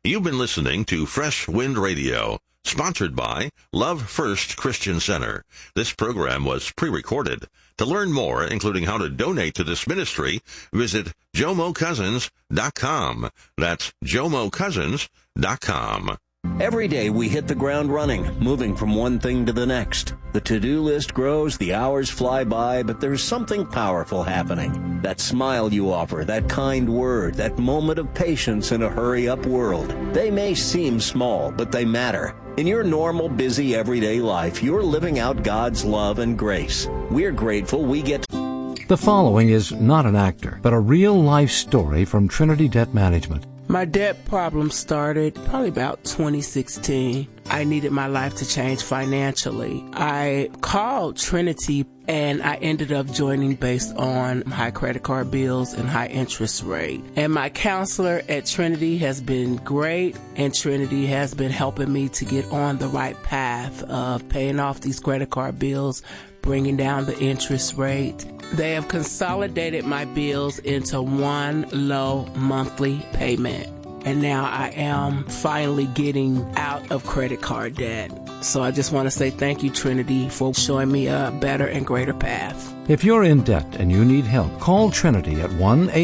You've been listening to Fresh Wind Radio, sponsored by Love First Christian Center. This program was pre-recorded. To learn more, including how to donate to this ministry, visit JomoCousins.com. That's JomoCousins.com. Every day we hit the ground running, moving from one thing to the next. The to-do list grows, the hours fly by, but there's something powerful happening. That smile you offer, that kind word, that moment of patience in a hurry-up world. They may seem small, but they matter. In your normal, busy, everyday life, you're living out God's love and grace. We're grateful we get... The following is not an actor, but a real-life story from Trinity Debt Management. My debt problem started probably about 2016. I needed my life to change financially. I called Trinity and I ended up joining based on high credit card bills and high interest rate. And my counselor at Trinity has been great, and Trinity has been helping me to get on the right path of paying off these credit card bills, bringing down the interest rate. They have consolidated my bills into one low monthly payment. And now I am finally getting out of credit card debt. So I just want to say thank you, Trinity, for showing me a better and greater path. If you're in debt and you need help, call Trinity at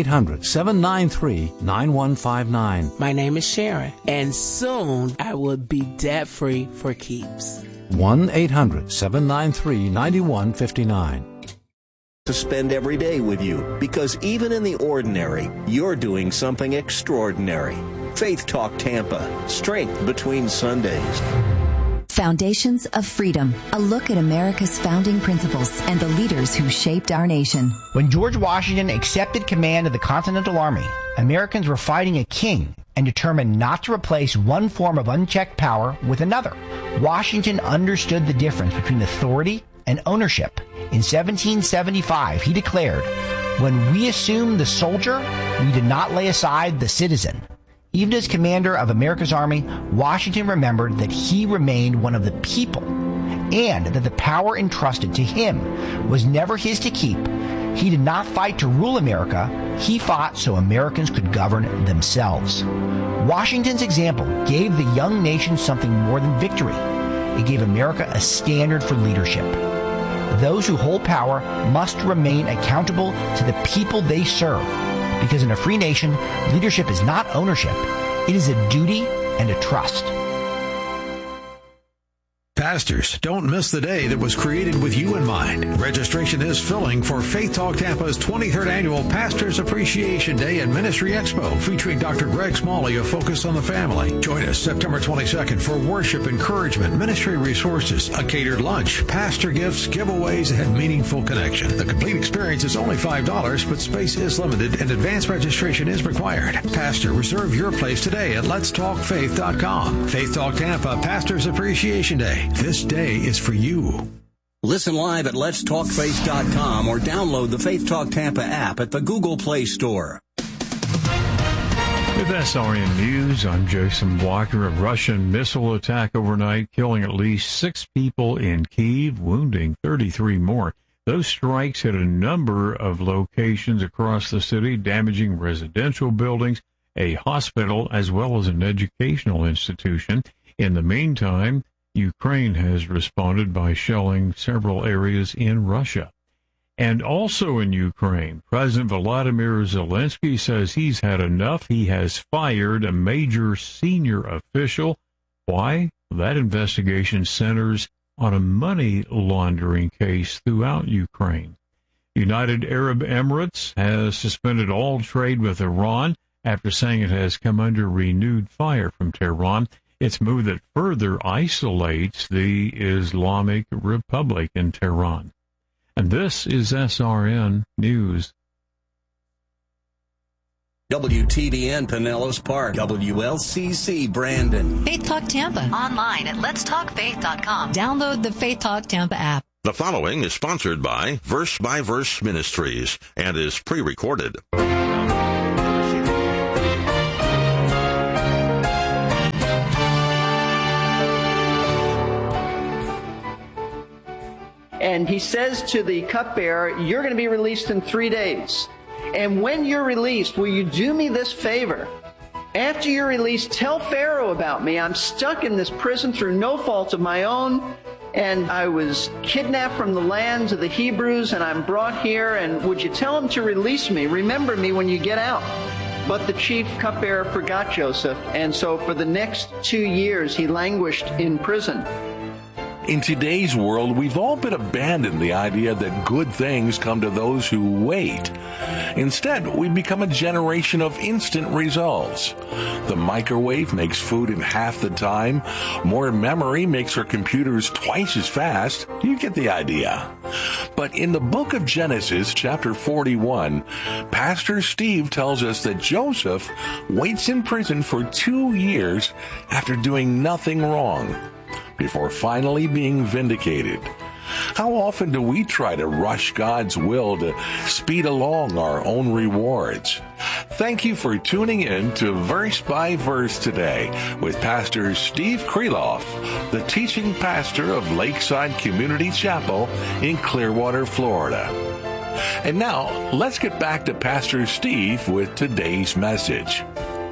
1-800-793-9159. My name is Sharon, and soon I will be debt-free for keeps. 1-800-793-9159. To spend every day with you, because even in the ordinary, you're doing something extraordinary. Faith Talk Tampa, strength between Sundays. Foundations of Freedom, a look at America's founding principles and the leaders who shaped our nation. When George Washington accepted command of the Continental Army, Americans were fighting a king and determined not to replace one form of unchecked power with another. Washington understood the difference between authority and ownership. In 1775, he declared, "When we assumed the soldier, we did not lay aside the citizen." Even as commander of America's army, Washington remembered that he remained one of the people and that the power entrusted to him was never his to keep. He did not fight to rule America. He fought so Americans could govern themselves. Washington's example gave the young nation something more than victory. It gave America a standard for leadership. Those who hold power must remain accountable to the people they serve, because in a free nation, leadership is not ownership. It is a duty and a trust. Pastors, don't miss the day that was created with you in mind. Registration is filling for Faith Talk Tampa's 23rd Annual Pastors Appreciation Day and Ministry Expo, featuring Dr. Greg Smalley of Focus on the Family. Join us September 22nd for worship, encouragement, ministry resources, a catered lunch, pastor gifts, giveaways, and meaningful connection. The complete experience is only $5, but space is limited and advance registration is required. Pastor, reserve your place today at letstalkfaith.com. Faith Talk Tampa Pastors Appreciation Day. This day is for you. Listen live at letstalkfaith.com or download the Faith Talk Tampa app at the Google Play Store. With SRN News, I'm Jason Walker. A Russian missile attack overnight, killing at least 6 people in Kyiv, wounding 33 more. Those strikes hit a number of locations across the city, damaging residential buildings, a hospital, as well as an educational institution. In the meantime, Ukraine has responded by shelling several areas in Russia. And also in Ukraine, President Volodymyr Zelensky says he's had enough. He has fired a major senior official. Why? That investigation centers on a money laundering case throughout Ukraine. United Arab Emirates has suspended all trade with Iran after saying it has come under renewed fire from Tehran. It's a move that further isolates the Islamic Republic in Tehran. And this is SRN News. WTBN Pinellas Park, WLCC Brandon. Faith Talk Tampa. Online at letstalkfaith.com. Download the Faith Talk Tampa app. The following is sponsored by Verse Ministries and is pre-recorded. And he says to the cupbearer, you're going to be released in 3 days. And when you're released, will you do me this favor? after you're released, tell Pharaoh about me. I'm stuck in this prison through no fault of my own, and I was kidnapped from the lands of the Hebrews, and I'm brought here, and would you tell him to release me? Remember me when you get out. But the chief cupbearer forgot Joseph, and so for the next 2 years he languished in prison. In today's world, we've all but abandoned the idea that good things come to those who wait. Instead, we've become a generation of instant results. The microwave makes food in half the time. More memory makes our computers twice as fast. You get the idea. But in the book of Genesis, chapter 41, Pastor Steve tells us that Joseph waits in prison for 2 years after doing nothing wrong, before finally being vindicated. How often do we try to rush God's will to speed along our own rewards? Thank you for tuning in to Verse by Verse today with Pastor Steve Kreloff, the teaching pastor of Lakeside Community Chapel in Clearwater, Florida. And now, let's get back to Pastor Steve with today's message.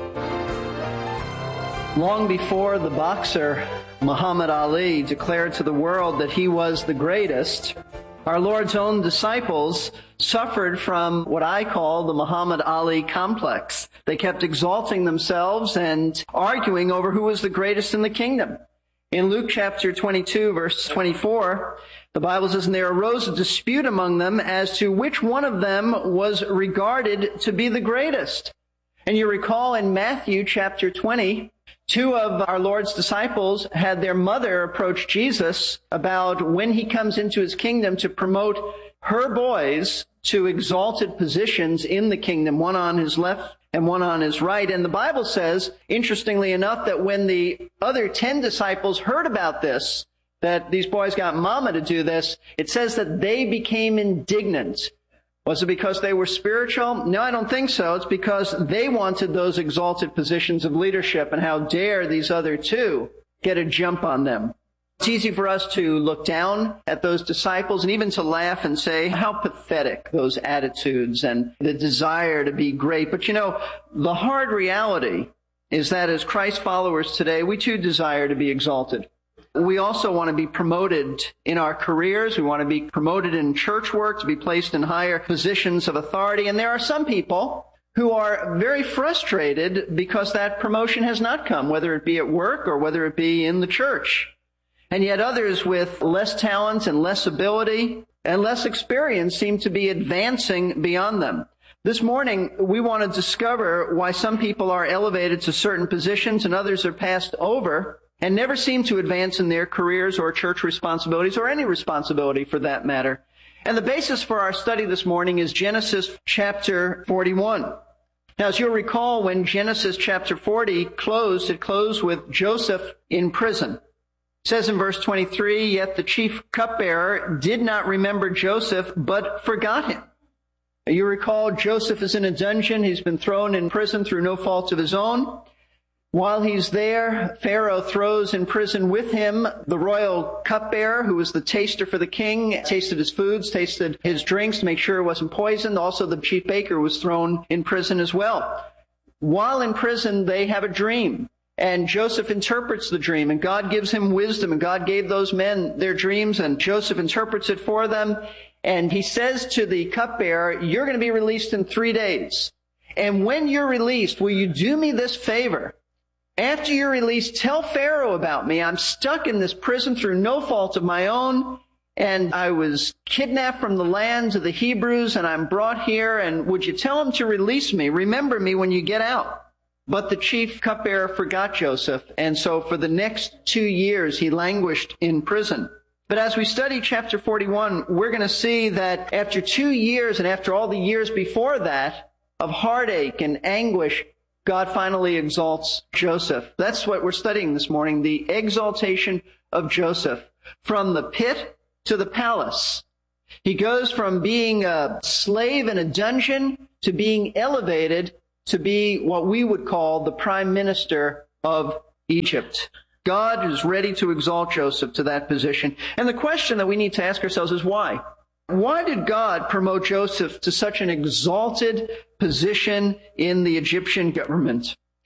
Long before the boxer Muhammad Ali declared to the world that he was the greatest, our Lord's own disciples suffered from what I call the Muhammad Ali complex. They kept exalting themselves and arguing over who was the greatest in the kingdom. In Luke chapter 22, verse 24, the Bible says, "And there arose a dispute among them as to which one of them was regarded to be the greatest." And you recall in Matthew chapter 20, 2 of our Lord's disciples had their mother approach Jesus about when he comes into his kingdom to promote her boys to exalted positions in the kingdom, one on his left and one on his right. And the Bible says, interestingly enough, that when the other 10 disciples heard about this, that these boys got mama to do this, it says that they became indignant. Was it because they were spiritual? No, I don't think so. It's because they wanted those exalted positions of leadership, and how dare these other 2 get a jump on them. It's easy for us to look down at those disciples and even to laugh and say how pathetic those attitudes and the desire to be great. But you know, the hard reality is that as Christ followers today, we too desire to be exalted. We also want to be promoted in our careers. We want to be promoted in church work, to be placed in higher positions of authority. And there are some people who are very frustrated because that promotion has not come, whether it be at work or whether it be in the church. And yet others with less talent and less ability and less experience seem to be advancing beyond them. This morning, we want to discover why some people are elevated to certain positions and others are passed over and never seem to advance in their careers or church responsibilities, or any responsibility for that matter. And the basis for our study this morning is Genesis chapter 41. Now, as you'll recall, when Genesis chapter 40 closed, it closed with Joseph in prison. It says in verse 23, "Yet the chief cupbearer did not remember Joseph, but forgot him." You recall, Joseph is in a dungeon. He's been thrown in prison through no fault of his own. While he's there, Pharaoh throws in prison with him the royal cupbearer, who was the taster for the king, tasted his foods, tasted his drinks to make sure it wasn't poisoned. Also, the chief baker was thrown in prison as well. While in prison, they have a dream, and Joseph interprets the dream, and God gives him wisdom, and God gave those men their dreams, and Joseph interprets it for them, and he says to the cupbearer, "You're going to be released in 3 days. And when you're released, will you do me this favor? After you're released, tell Pharaoh about me. I'm stuck in this prison through no fault of my own, and I was kidnapped from the lands of the Hebrews, and I'm brought here, and would you tell him to release me? Remember me when you get out." But the chief cupbearer forgot Joseph, and so for the next 2 years he languished in prison. But as we study chapter 41, we're going to see that after 2 years, and after all the years before that, of heartache and anguish, God finally exalts Joseph. That's what we're studying this morning, the exaltation of Joseph. From the pit to the palace. He goes from being a slave in a dungeon to being elevated to be what we would call the prime minister of Egypt. God is ready to exalt Joseph to that position. And the question that we need to ask ourselves is why? Why did God promote Joseph to such an exalted position in the Egyptian government?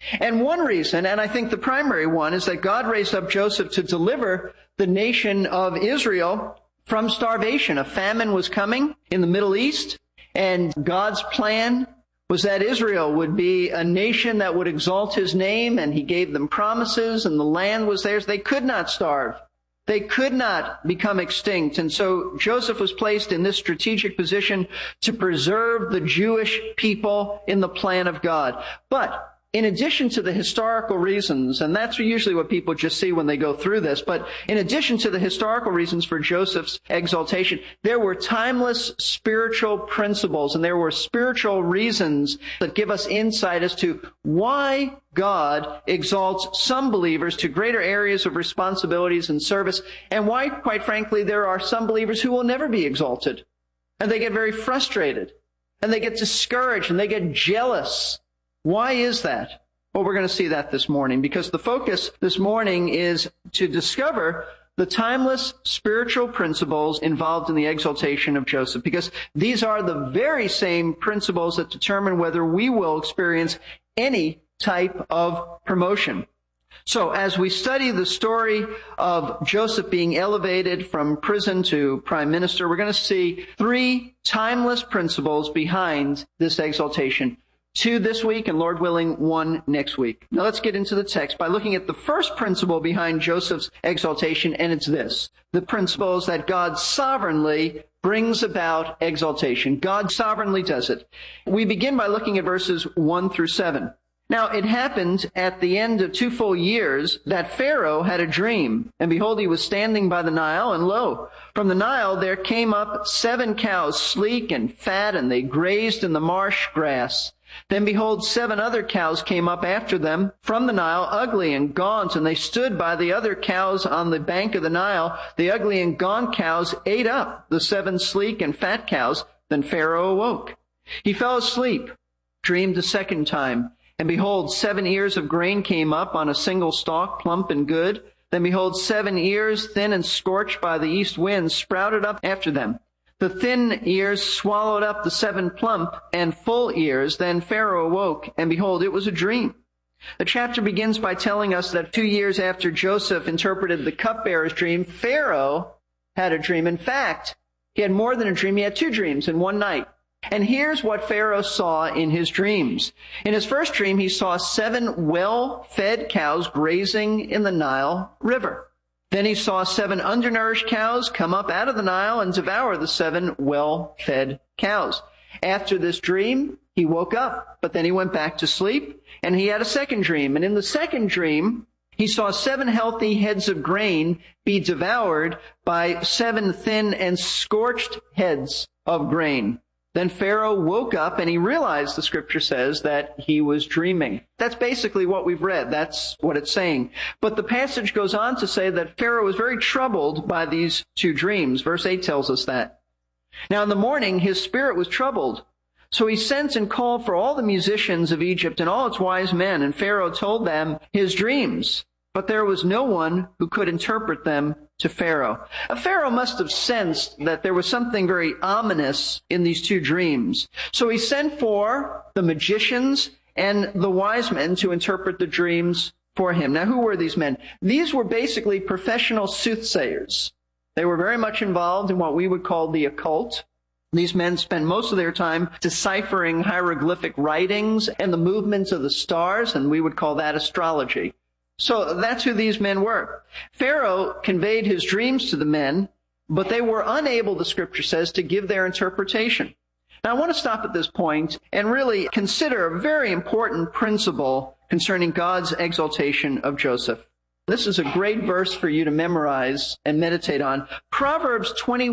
And one reason, and I think the primary one, is that God raised up Joseph to deliver the nation of Israel from starvation. A famine was coming in the Middle East, and God's plan was that Israel would be a nation that would exalt his name, and he gave them promises, and the land was theirs. They could not starve. They could not become extinct. And so Joseph was placed in this strategic position to preserve the Jewish people in the plan of God. But in addition to the historical reasons, and that's usually what people just see when they go through this, but in addition to the historical reasons for Joseph's exaltation, there were timeless spiritual principles and there were spiritual reasons that give us insight as to why God exalts some believers to greater areas of responsibilities and service, and why, quite frankly, there are some believers who will never be exalted. And they get very frustrated, and they get discouraged, and they get jealous. Why is that? Well, we're going to see that this morning, because the focus this morning is to discover the timeless spiritual principles involved in the exaltation of Joseph, because these are the very same principles that determine whether we will experience any type of promotion. So as we study the story of Joseph being elevated from prison to prime minister, we're going to see three timeless principles behind this exaltation. 2 this week, and Lord willing, 1 next week. Now let's get into the text by looking at the first principle behind Joseph's exaltation, and it's this. The principle is that God sovereignly brings about exaltation. God sovereignly does it. We begin by looking at verses 1 through 7. Now it happened at the end of 2 full years that Pharaoh had a dream, and behold, he was standing by the Nile, and lo, from the Nile there came up 7 cows, sleek and fat, and they grazed in the marsh grass. Then behold, 7 other cows came up after them from the Nile, ugly and gaunt, and they stood by the other cows on the bank of the Nile. The ugly and gaunt cows ate up the 7 sleek and fat cows. Then Pharaoh awoke. He fell asleep, dreamed a second time, and behold, 7 ears of grain came up on a single stalk, plump and good. Then behold, 7 ears, thin and scorched by the east wind, sprouted up after them. The thin ears swallowed up the 7 plump and full ears. Then Pharaoh awoke, and behold, it was a dream. The chapter begins by telling us that 2 years after Joseph interpreted the cupbearer's dream, Pharaoh had a dream. In fact, he had more than a dream. He had 2 dreams in one night. And here's what Pharaoh saw in his dreams. In his first dream, he saw 7 well-fed cows grazing in the Nile River. Then he saw 7 undernourished cows come up out of the Nile and devour the 7 well-fed cows. After this dream, he woke up, but then he went back to sleep, and he had a second dream. And in the second dream, he saw 7 healthy heads of grain be devoured by 7 thin and scorched heads of grain. Then Pharaoh woke up and he realized, the scripture says, that he was dreaming. That's basically what we've read. That's what it's saying. But the passage goes on to say that Pharaoh was very troubled by these 2 dreams. Verse 8 tells us that. Now in the morning, his spirit was troubled. So he sent and called for all the musicians of Egypt and all its wise men, and Pharaoh told them his dreams. But there was no one who could interpret them to Pharaoh. Pharaoh must have sensed that there was something very ominous in these 2 dreams. So he sent for the magicians and the wise men to interpret the dreams for him. Now, who were these men? These were basically professional soothsayers. They were very much involved in what we would call the occult. These men spent most of their time deciphering hieroglyphic writings and the movements of the stars, and we would call that astrology. So that's who these men were. Pharaoh conveyed his dreams to the men, but they were unable, the scripture says, to give their interpretation. Now I want to stop at this point and really consider a very important principle concerning God's exaltation of Joseph. This is a great verse for you to memorize and meditate on. Proverbs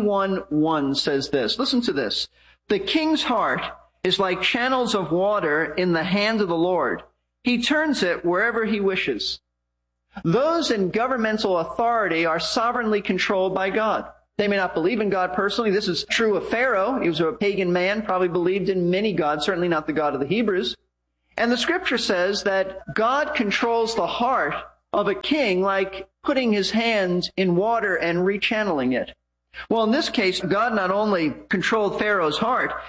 21:1 says this. Listen to this. The king's heart is like channels of water in the hand of the Lord. He turns it wherever he wishes. Those in governmental authority are sovereignly controlled by God. They may not believe in God personally. This is true of Pharaoh. He was a pagan man, probably believed in many gods, certainly not the God of the Hebrews. And the scripture says that God controls the heart of a king like putting his hand in water and rechanneling it. Well, in this case, God not only controlled Pharaoh's heart,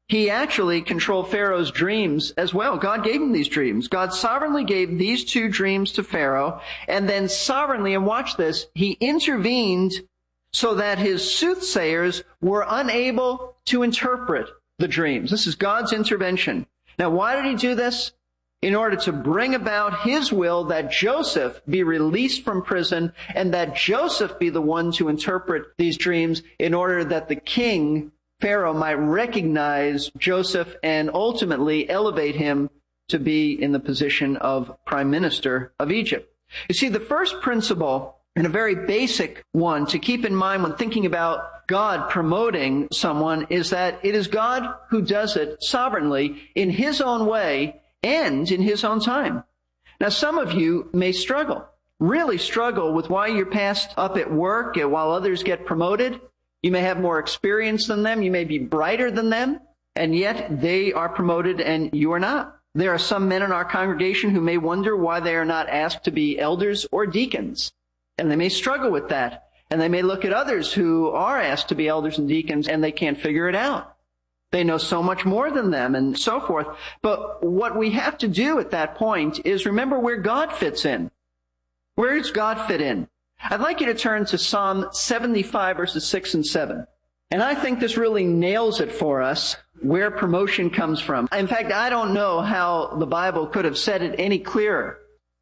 he actually controlled Pharaoh's dreams as well. God gave him these dreams. God sovereignly gave these two dreams to Pharaoh, and then sovereignly, and watch this, he intervened so that his soothsayers were unable to interpret the dreams. This is God's intervention. Now, why did he do this? In order to bring about his will that Joseph be released from prison and that Joseph be the one to interpret these dreams in order that the king, Pharaoh, might recognize Joseph and ultimately elevate him to be in the position of prime minister of Egypt. You see, the first principle, and a very basic one to keep in mind when thinking about God promoting someone, is that it is God who does it sovereignly in his own way and in his own time. Now, some of you may really struggle with why you're passed up at work and while others get promoted. You may have more experience than them. You may be brighter than them, and yet they are promoted and you are not. There are some men in our congregation who may wonder why they are not asked to be elders or deacons. And they may struggle with that. And they may look at others who are asked to be elders and deacons and they can't figure it out. They know so much more than them and so forth. But what we have to do at that point is remember where God fits in. Where does God fit in? I'd like you to turn to Psalm 75, verses 6 and 7. And I think this really nails it for us, where promotion comes from. In fact, I don't know how the Bible could have said it any clearer.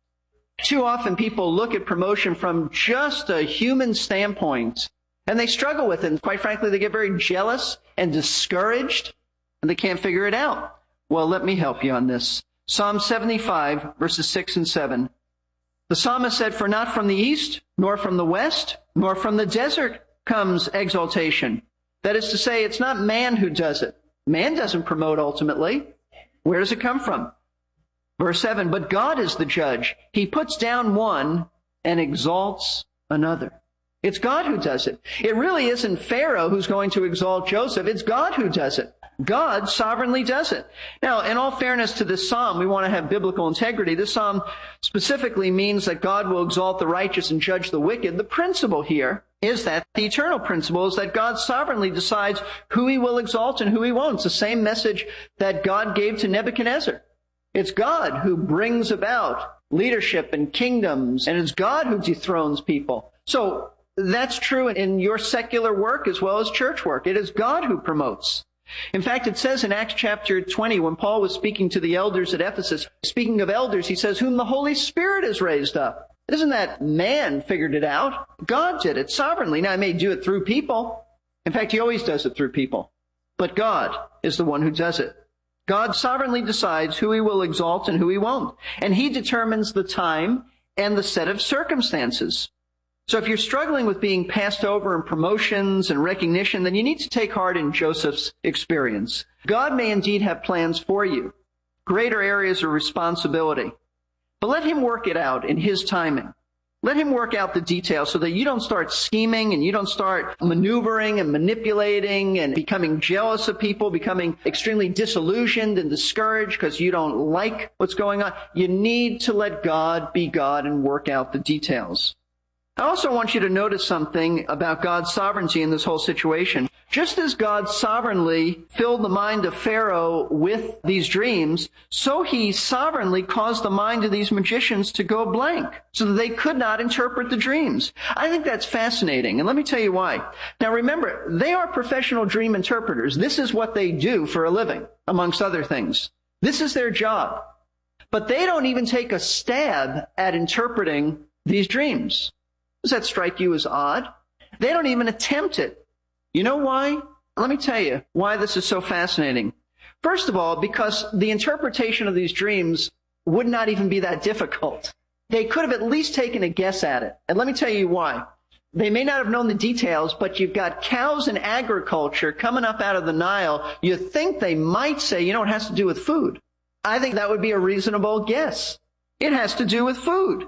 Too often people look at promotion from just a human standpoint, and they struggle with it. And quite frankly, they get very jealous and discouraged, and they can't figure it out. Well, let me help you on this. Psalm 75, verses 6 and 7. The psalmist said, "For not from the east, nor from the west, nor from the desert comes exaltation." That is to say, it's not man who does it. Man doesn't promote ultimately. Where does it come from? Verse 7, "But God is the judge. He puts down one and exalts another." It's God who does it. It really isn't Pharaoh who's going to exalt Joseph. It's God who does it. God sovereignly does it. Now, in all fairness to this psalm, we want to have biblical integrity. This psalm specifically means that God will exalt the righteous and judge the wicked. The principle here is that the eternal principle is that God sovereignly decides who he will exalt and who he won't. It's the same message that God gave to Nebuchadnezzar. It's God who brings about leadership and kingdoms, and it's God who dethrones people. So that's true in your secular work as well as church work. It is God who promotes. In fact, it says in Acts chapter 20, when Paul was speaking to the elders at Ephesus, speaking of elders, he says, "Whom the Holy Spirit has raised up." It isn't that man figured it out. God did it sovereignly. Now, he may do it through people. In fact, he always does it through people. But God is the one who does it. God sovereignly decides who he will exalt and who he won't. And he determines the time and the set of circumstances. So if you're struggling with being passed over in promotions and recognition, then you need to take heart in Joseph's experience. God may indeed have plans for you, greater areas of responsibility, but let him work it out in his timing. Let him work out the details so that you don't start scheming and you don't start maneuvering and manipulating and becoming jealous of people, becoming extremely disillusioned and discouraged because you don't like what's going on. You need to let God be God and work out the details. I also want you to notice something about God's sovereignty in this whole situation. Just as God sovereignly filled the mind of Pharaoh with these dreams, so he sovereignly caused the mind of these magicians to go blank so that they could not interpret the dreams. I think that's fascinating, and let me tell you why. Now remember, they are professional dream interpreters. This is what they do for a living, amongst other things. This is their job. But they don't even take a stab at interpreting these dreams. Does that strike you as odd? They don't even attempt it. You know why? Let me tell you why this is so fascinating. First of all, because the interpretation of these dreams would not even be that difficult. They could have at least taken a guess at it. And let me tell you why. They may not have known the details, but you've got cows and agriculture coming up out of the Nile. You think they might say, it has to do with food. I think that would be a reasonable guess. It has to do with food.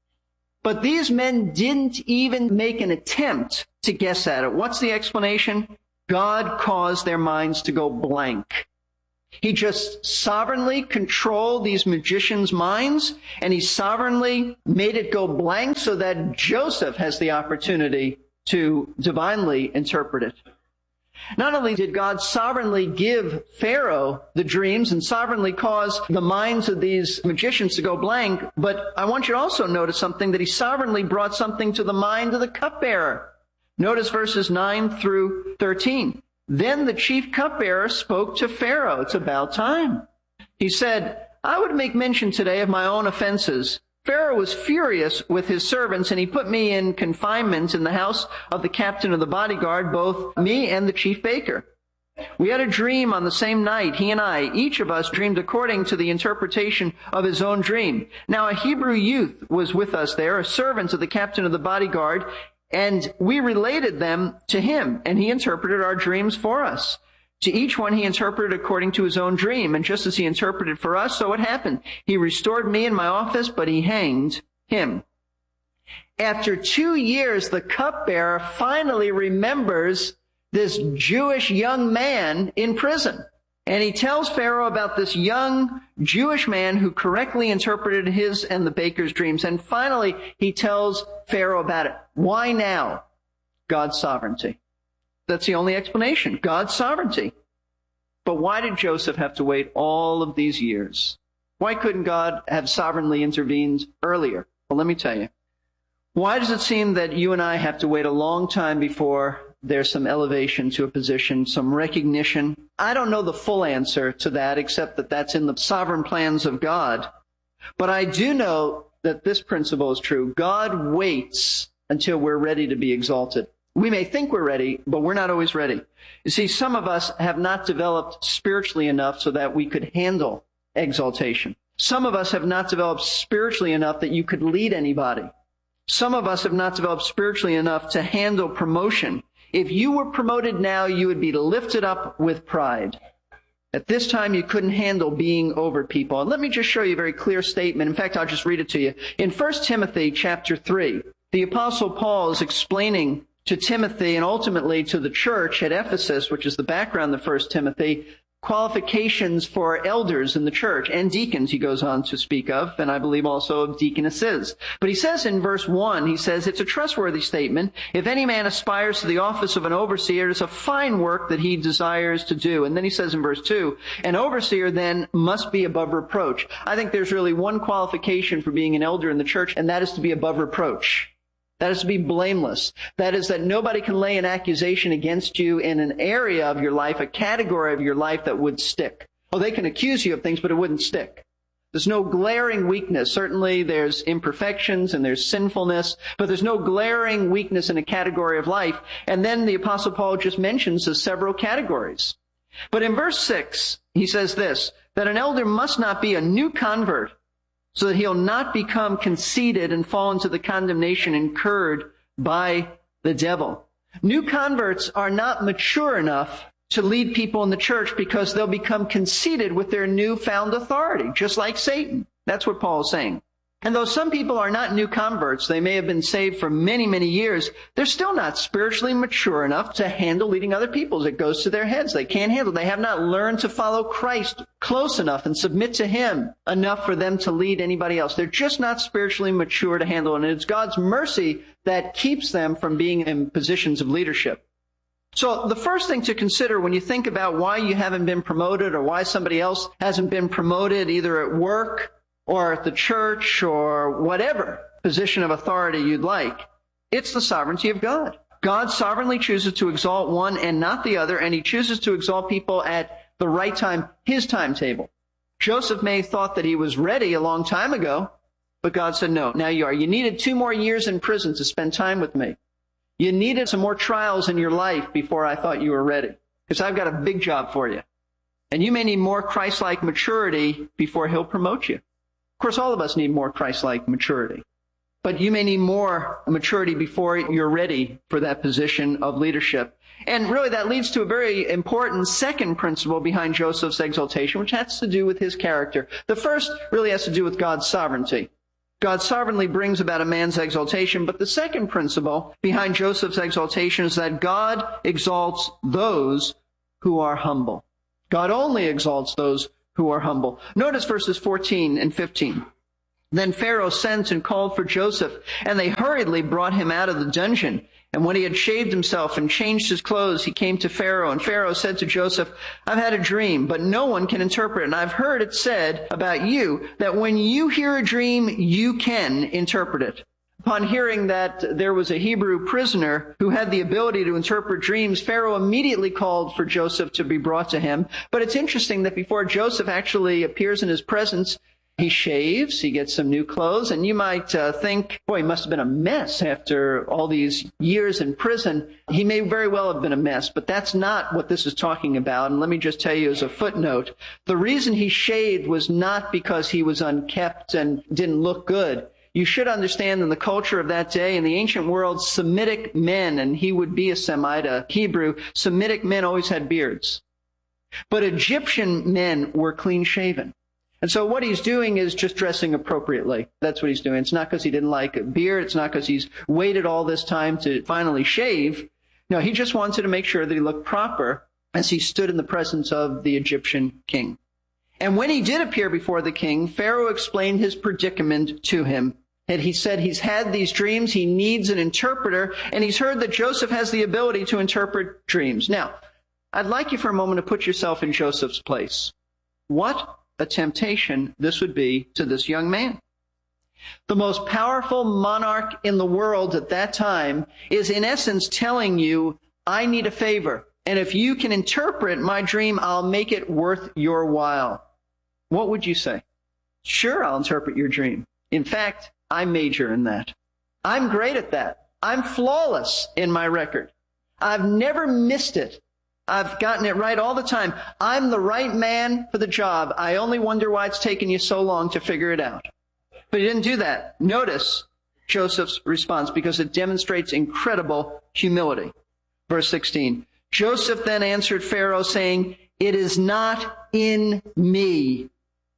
But these men didn't even make an attempt to guess at it. What's the explanation? God caused their minds to go blank. He just sovereignly controlled these magicians' minds, and he sovereignly made it go blank so that Joseph has the opportunity to divinely interpret it. Not only did God sovereignly give Pharaoh the dreams and sovereignly cause the minds of these magicians to go blank, but I want you to also notice something, that he sovereignly brought something to the mind of the cupbearer. Notice verses 9 through 13. Then the chief cupbearer spoke to Pharaoh. It's about time. He said, I would make mention today of my own offenses. Pharaoh was furious with his servants, and he put me in confinement in the house of the captain of the bodyguard, both me and the chief baker. We had a dream on the same night, he and I. Each of us dreamed according to the interpretation of his own dream. Now a Hebrew youth was with us there, a servant of the captain of the bodyguard, and we related them to him, and he interpreted our dreams for us. To each one he interpreted according to his own dream, and just as he interpreted for us, so it happened. He restored me in my office, but he hanged him. After 2 years, the cupbearer finally remembers this Jewish young man in prison. And he tells Pharaoh about this young Jewish man who correctly interpreted his and the baker's dreams. And finally, he tells Pharaoh about it. Why now? God's sovereignty. That's the only explanation. God's sovereignty. But why did Joseph have to wait all of these years? Why couldn't God have sovereignly intervened earlier? Well, let me tell you. Why does it seem that you and I have to wait a long time before there's some elevation to a position, some recognition? I don't know the full answer to that, except that that's in the sovereign plans of God. But I do know that this principle is true. God waits until we're ready to be exalted. We may think we're ready, but we're not always ready. You see, some of us have not developed spiritually enough so that we could handle exaltation. Some of us have not developed spiritually enough that you could lead anybody. Some of us have not developed spiritually enough to handle promotion. If you were promoted now, you would be lifted up with pride. At this time, you couldn't handle being over people. And let me just show you a very clear statement. In fact, I'll just read it to you. In 1 Timothy chapter 3, the Apostle Paul is explaining to Timothy and ultimately to the church at Ephesus, which is the background of 1 Timothy, qualifications for elders in the church and deacons, he goes on to speak of, and I believe also of deaconesses. But he says in verse 1, he says, it's a trustworthy statement. If any man aspires to the office of an overseer, it's a fine work that he desires to do. And then he says in verse 2, an overseer then must be above reproach. I think there's really one qualification for being an elder in the church, and that is to be above reproach. That is to be blameless. That is that nobody can lay an accusation against you in an area of your life, a category of your life that would stick. Oh, they can accuse you of things, but it wouldn't stick. There's no glaring weakness. Certainly there's imperfections and there's sinfulness, but there's no glaring weakness in a category of life. And then the Apostle Paul just mentions the several categories. But in verse 6, he says this, that an elder must not be a new convert, so that he'll not become conceited and fall into the condemnation incurred by the devil. New converts are not mature enough to lead people in the church because they'll become conceited with their newfound authority, just like Satan. That's what Paul is saying. And though some people are not new converts, they may have been saved for many, many years, they're still not spiritually mature enough to handle leading other people. It goes to their heads. They can't handle it. They have not learned to follow Christ close enough and submit to Him enough for them to lead anybody else. They're just not spiritually mature to handle it. And it's God's mercy that keeps them from being in positions of leadership. So the first thing to consider when you think about why you haven't been promoted or why somebody else hasn't been promoted, either at work or at the church or whatever position of authority you'd like, it's the sovereignty of God. God sovereignly chooses to exalt one and not the other, and He chooses to exalt people at the right time, His timetable. Joseph may have thought that he was ready a long time ago, but God said, no, now you are. You needed 2 more years in prison to spend time with me. You needed some more trials in your life before I thought you were ready, because I've got a big job for you. And you may need more Christ-like maturity before He'll promote you. Of course, all of us need more Christ-like maturity. But you may need more maturity before you're ready for that position of leadership. And really that leads to a very important second principle behind Joseph's exaltation, which has to do with his character. The first really has to do with God's sovereignty. God sovereignly brings about a man's exaltation, but the second principle behind Joseph's exaltation is that God exalts those who are humble. God only exalts those who are humble. Notice verses 14 and 15. Then Pharaoh sent and called for Joseph, and they hurriedly brought him out of the dungeon. And when he had shaved himself and changed his clothes, he came to Pharaoh. And Pharaoh said to Joseph, I've had a dream, but no one can interpret it. And I've heard it said about you that when you hear a dream, you can interpret it. Upon hearing that there was a Hebrew prisoner who had the ability to interpret dreams, Pharaoh immediately called for Joseph to be brought to him. But it's interesting that before Joseph actually appears in his presence, he shaves, he gets some new clothes, and you might think, boy, he must have been a mess after all these years in prison. He may very well have been a mess, but that's not what this is talking about. And let me just tell you as a footnote, the reason he shaved was not because he was unkempt and didn't look good. You should understand in the culture of that day, in the ancient world, Semitic men, and he would be a Semite, a Hebrew, Semitic men always had beards. But Egyptian men were clean-shaven. And so what he's doing is just dressing appropriately. That's what he's doing. It's not because he didn't like a beard. It's not because he's waited all this time to finally shave. No, he just wanted to make sure that he looked proper as he stood in the presence of the Egyptian king. And when he did appear before the king, Pharaoh explained his predicament to him. And he said he's had these dreams, he needs an interpreter, and he's heard that Joseph has the ability to interpret dreams. Now, I'd like you for a moment to put yourself in Joseph's place. What a temptation this would be to this young man. The most powerful monarch in the world at that time is in essence telling you, I need a favor. And if you can interpret my dream, I'll make it worth your while. What would you say? Sure, I'll interpret your dream. In fact, I major in that. I'm great at that. I'm flawless in my record. I've never missed it. I've gotten it right all the time. I'm the right man for the job. I only wonder why it's taken you so long to figure it out. But he didn't do that. Notice Joseph's response because it demonstrates incredible humility. Verse 16, Joseph then answered Pharaoh saying, it is not in me.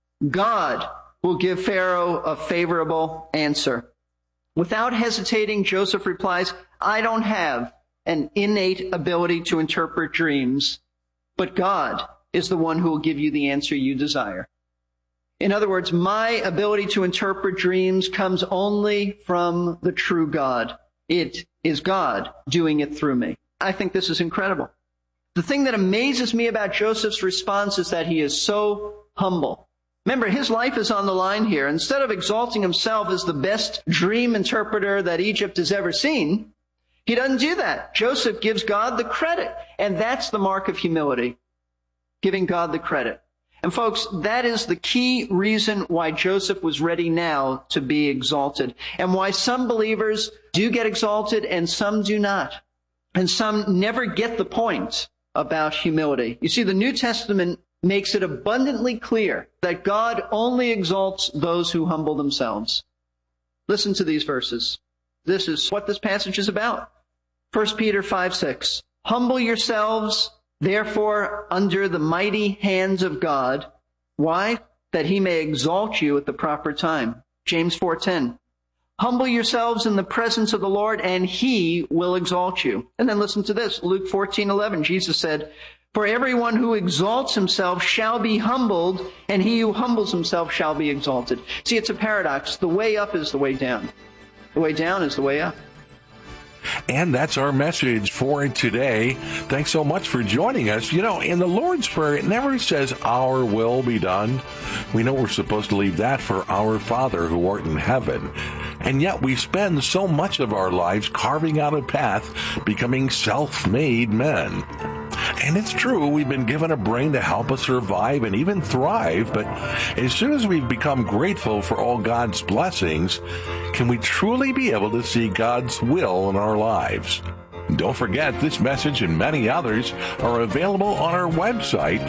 God will give Pharaoh a favorable answer. Without hesitating, Joseph replies, I don't have an innate ability to interpret dreams, but God is the one who will give you the answer you desire. In other words, my ability to interpret dreams comes only from the true God. It is God doing it through me. I think this is incredible. The thing that amazes me about Joseph's response is that he is so humble. Remember, his life is on the line here. Instead of exalting himself as the best dream interpreter that Egypt has ever seen, he doesn't do that. Joseph gives God the credit, and that's the mark of humility, giving God the credit. And folks, that is the key reason why Joseph was ready now to be exalted, and why some believers do get exalted and some do not, and some never get the point about humility. You see, the New Testament makes it abundantly clear that God only exalts those who humble themselves. Listen to these verses. This is what this passage is about. 1 Peter 5:6. Humble yourselves, therefore, under the mighty hands of God. Why? That he may exalt you at the proper time. James 4:10. Humble yourselves in the presence of the Lord, and he will exalt you. And then listen to this. Luke 14:11. Jesus said, for everyone who exalts himself shall be humbled, and he who humbles himself shall be exalted. See, it's a paradox. The way up is the way down. The way down is the way up. And that's our message for today. Thanks so much for joining us. You know, in the Lord's Prayer, it never says, our will be done. We know we're supposed to leave that for our Father who art in heaven. And yet we spend so much of our lives carving out a path, becoming self-made men. And it's true, we've been given a brain to help us survive and even thrive, but as soon as we've become grateful for all God's blessings, can we truly be able to see God's will in our lives? Don't forget, this message and many others are available on our website,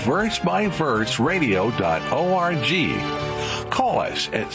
versebyverseradio.org. Call us at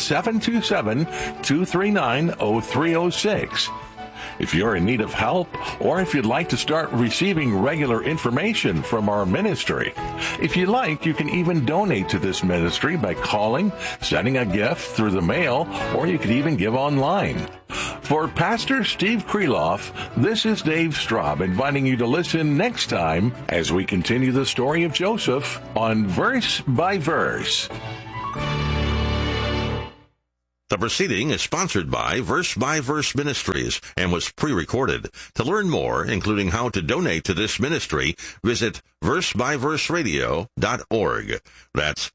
727-239-0306. If you're in need of help, or if you'd like to start receiving regular information from our ministry, if you like, you can even donate to this ministry by calling, sending a gift through the mail, or you could even give online. For Pastor Steve Kreloff, this is Dave Straub inviting you to listen next time as we continue the story of Joseph on Verse by Verse. The proceeding is sponsored by Verse Ministries and was pre-recorded. To learn more, including how to donate to this ministry, visit versebyverseradio.org. That's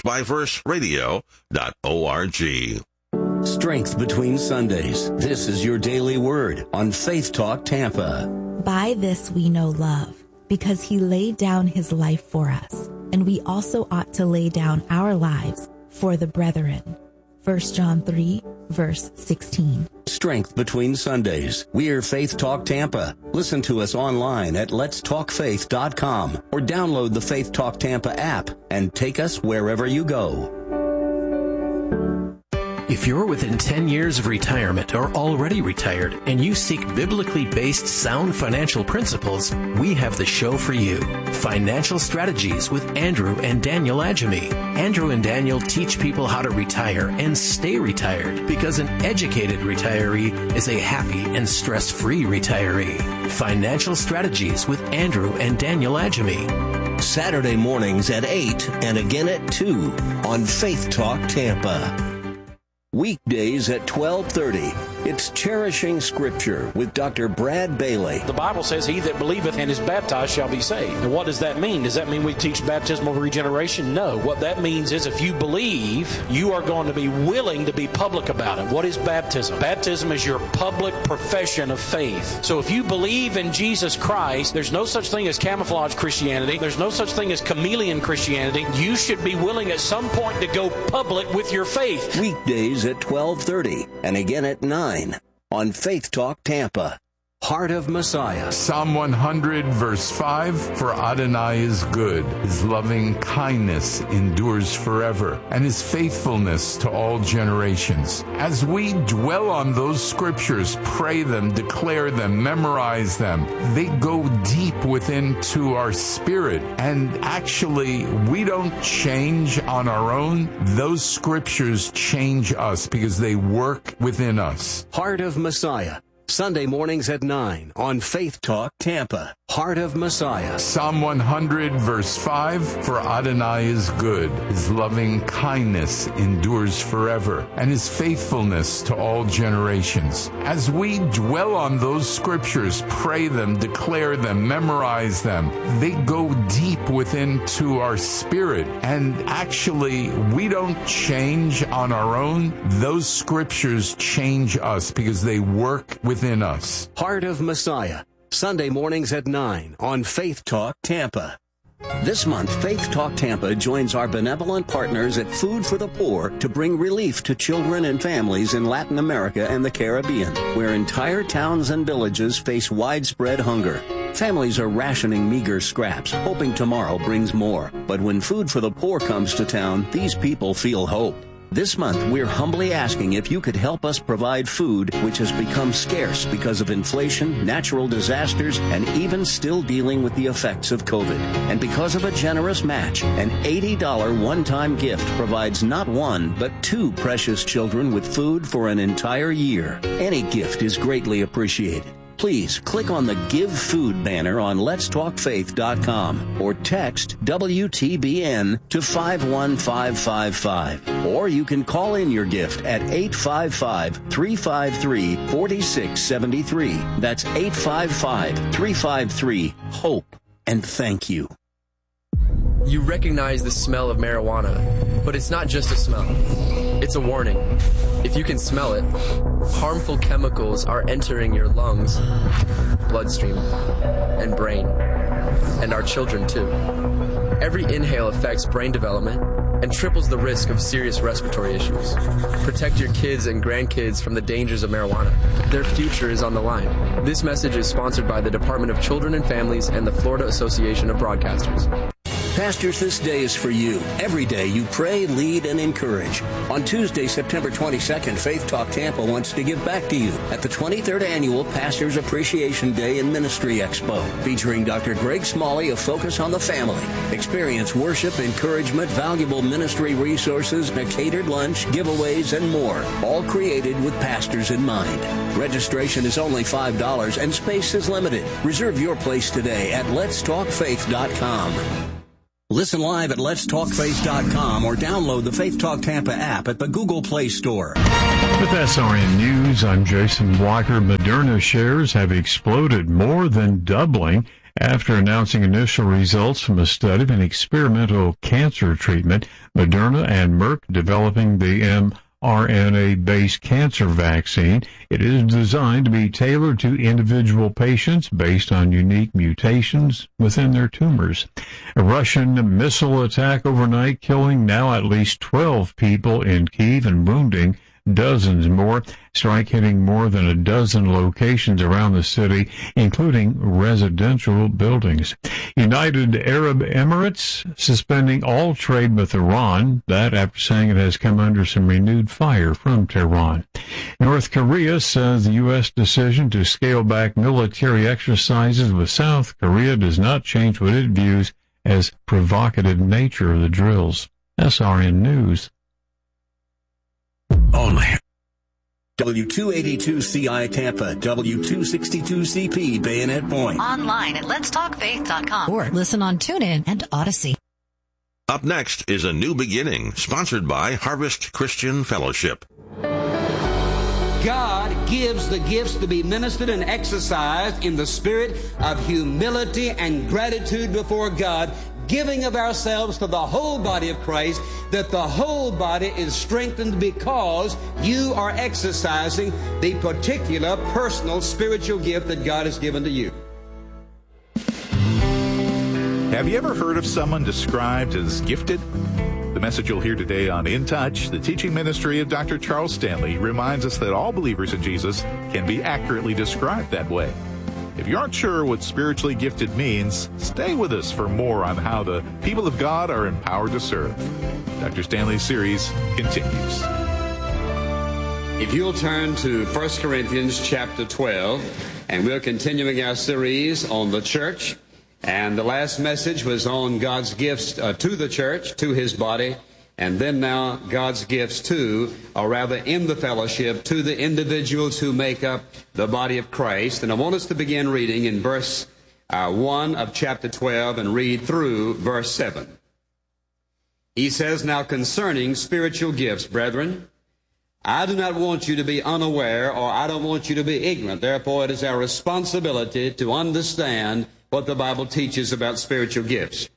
versebyverseradio.org. Strength between Sundays. This is your daily word on Faith Talk Tampa. By this we know love, because he laid down his life for us, and we also ought to lay down our lives for the brethren. 1 John 3, verse 16. Strength between Sundays. We're Faith Talk Tampa. Listen to us online at letstalkfaith.com or download the Faith Talk Tampa app and take us wherever you go. If you're within 10 years of retirement or already retired and you seek biblically based sound financial principles, we have the show for you. Financial Strategies with Andrew and Daniel Adjemi. Andrew and Daniel teach people how to retire and stay retired, because an educated retiree is a happy and stress-free retiree. Financial Strategies with Andrew and Daniel Adjemi. Saturday mornings at 8 and again at 2 on Faith Talk Tampa. Weekdays at 12:30. It's Cherishing Scripture with Dr. Brad Bailey. The Bible says, he that believeth and is baptized shall be saved. And what does that mean? Does that mean we teach baptismal regeneration? No. What that means is if you believe, you are going to be willing to be public about it. What is baptism? Baptism is your public profession of faith. So if you believe in Jesus Christ, there's no such thing as camouflage Christianity. There's no such thing as chameleon Christianity. You should be willing at some point to go public with your faith. Weekdays at 12:30 and again at 9 on Faith Talk Tampa. Heart of Messiah. Psalm 100, verse 5, for Adonai is good. His loving kindness endures forever, and his faithfulness to all generations. As we dwell on those scriptures, pray them, declare them, memorize them, they go deep within to our spirit. And actually, we don't change on our own. Those scriptures change us because they work within us. Heart of Messiah. Sunday mornings at 9 on Faith Talk Tampa. Heart of Messiah. Psalm 100, verse 5, for Adonai is good. His loving kindness endures forever, and his faithfulness to all generations. As we dwell on those scriptures, pray them, declare them, memorize them, they go deep within to our spirit. And actually, we don't change on our own. Those scriptures change us because they work within us. Heart of Messiah. Sunday mornings at 9 on Faith Talk Tampa. This month, Faith Talk Tampa joins our benevolent partners at Food for the Poor to bring relief to children and families in Latin America and the Caribbean, where entire towns and villages face widespread hunger. Families are rationing meager scraps, hoping tomorrow brings more. But when Food for the Poor comes to town, these people feel hope. This month, we're humbly asking if you could help us provide food, which has become scarce because of inflation, natural disasters, and even still dealing with the effects of COVID. And because of a generous match, an $80 one-time gift provides not one, but 2 precious children with food for an entire year. Any gift is greatly appreciated. Please click on the Give Food banner on letstalkfaith.com or text WTBN to 51555. Or you can call in your gift at 855-353-4673. That's 855-353-HOPE. And thank you. You recognize the smell of marijuana, but it's not just a smell. It's a warning. If you can smell it, harmful chemicals are entering your lungs, bloodstream, and brain, and our children too. Every inhale affects brain development and triples the risk of serious respiratory issues. Protect your kids and grandkids from the dangers of marijuana. Their future is on the line. This message is sponsored by the Department of Children and Families and the Florida Association of Broadcasters. Pastors, this day is for you. Every day you pray, lead, and encourage. On Tuesday, September 22nd, Faith Talk Tampa wants to give back to you at the 23rd Annual Pastors Appreciation Day and Ministry Expo, featuring Dr. Greg Smalley of Focus on the Family. Experience worship, encouragement, valuable ministry resources, a catered lunch, giveaways, and more, all created with pastors in mind. Registration is only $5 and space is limited. Reserve your place today at letstalkfaith.com. Listen live at letstalkfaith.com or download the Faith Talk Tampa app at the Google Play Store. With SRN News, I'm Jason Walker. Moderna shares have exploded, more than doubling after announcing initial results from a study of an experimental cancer treatment. Moderna and Merck developing the mRNA-based cancer vaccine. It is designed to be tailored to individual patients based on unique mutations within their tumors. A Russian missile attack overnight, killing now at least 12 people in Kyiv and wounding dozens more. Strike hitting more than a dozen locations around the city, including residential buildings. United Arab Emirates suspending all trade with Iran. That after saying it has come under some renewed fire from Tehran. North Korea says the U.S. decision to scale back military exercises with South Korea does not change what it views as provocative nature of the drills. SRN News. Only W282CI Tampa, W262CP Bayonet Point. Online at letstalkfaith.com or listen on TuneIn and Odyssey. Up next is A New Beginning, sponsored by Harvest Christian Fellowship. God gives the gifts to be ministered and exercised in the spirit of humility and gratitude before God, giving of ourselves to the whole body of Christ, that the whole body is strengthened because you are exercising the particular personal spiritual gift that God has given to you. Have you ever heard of someone described as gifted? The message you'll hear today on In Touch, the teaching ministry of Dr. Charles Stanley, reminds us that all believers in Jesus can be accurately described that way. If you aren't sure what spiritually gifted means, stay with us for more on how the people of God are empowered to serve. Dr. Stanley's series continues. If you'll turn to 1 Corinthians chapter 12, and we're continuing our series on the church. And the last message was on God's gifts to the church, to His body, and then now God's gifts to, or rather in the fellowship, to the individuals who make up the body of Christ. And I want us to begin reading in verse 1 of chapter 12 and read through verse 7. He says, "Now concerning spiritual gifts, brethren, I do not want you to be unaware, or I don't want you to be ignorant. Therefore, it is our responsibility to understand what the Bible teaches about spiritual gifts.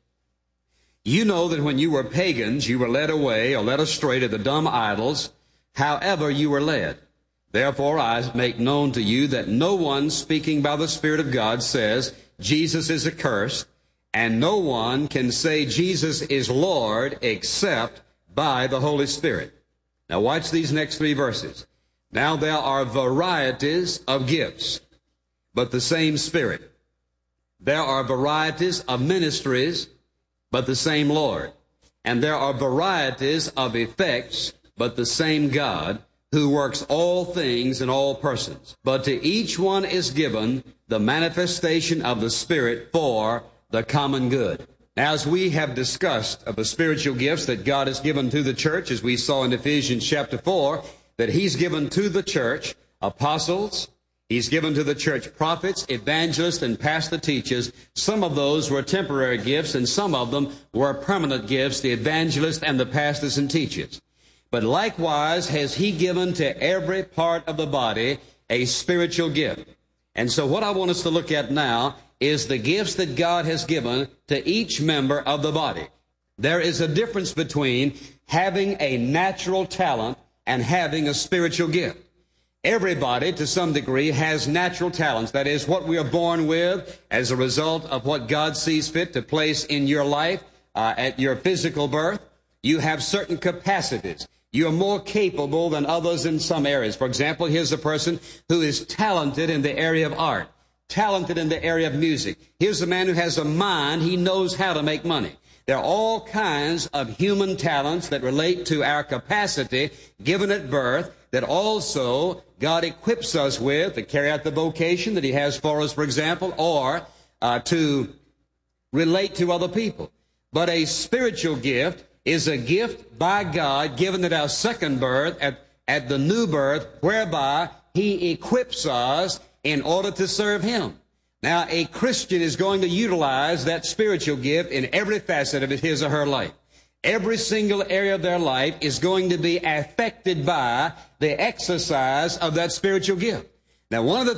You know that when you were pagans, you were led away or led astray to the dumb idols, however you were led. Therefore, I make known to you that no one speaking by the Spirit of God says Jesus is accursed, and no one can say Jesus is Lord except by the Holy Spirit." Now watch these next three verses. "Now there are varieties of gifts, but the same Spirit. There are varieties of ministries, but the same Lord. And there are varieties of effects, but the same God, who works all things in all persons. But to each one is given the manifestation of the Spirit for the common good." Now, as we have discussed of the spiritual gifts that God has given to the church, as we saw in Ephesians chapter 4, that He's given to the church apostles, He's given to the church prophets, evangelists, and pastor teachers. Some of those were temporary gifts, and some of them were permanent gifts, the evangelists and the pastors and teachers. But likewise has He given to every part of the body a spiritual gift. And so what I want us to look at now is the gifts that God has given to each member of the body. There is a difference between having a natural talent and having a spiritual gift. Everybody, to some degree, has natural talents. That is, what we are born with as a result of what God sees fit to place in your life at your physical birth. You have certain capacities. You are more capable than others in some areas. For example, here's a person who is talented in the area of art, talented in the area of music. Here's a man who has a mind. He knows how to make money. There are all kinds of human talents that relate to our capacity given at birth that also God equips us with to carry out the vocation that He has for us, for example, or to relate to other people. But a spiritual gift is a gift by God given at our second birth, at the new birth, whereby He equips us in order to serve Him. Now, a Christian is going to utilize that spiritual gift in every facet of his or her life. Every single area of their life is going to be affected by the exercise of that spiritual gift. Now, one of the